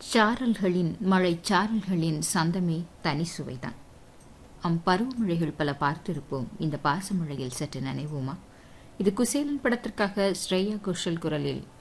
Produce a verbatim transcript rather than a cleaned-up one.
சாரல்களின் மழைச்சாரல்களின் சந்தமே தனி சுவைதான். அம் பருவமழைகள் பல பார்த்திருப்போம். இந்த பாசமழையில் சற்று நனைவோமா? இது குசேலன் படத்திற்காக ஸ்ரேயா கோஷல் குரலில்